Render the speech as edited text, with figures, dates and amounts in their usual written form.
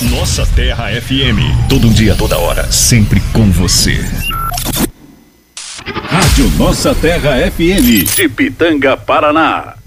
Nossa Terra FM. Todo dia, toda hora, sempre com você. Rádio Nossa Terra FM, de Pitanga, Paraná.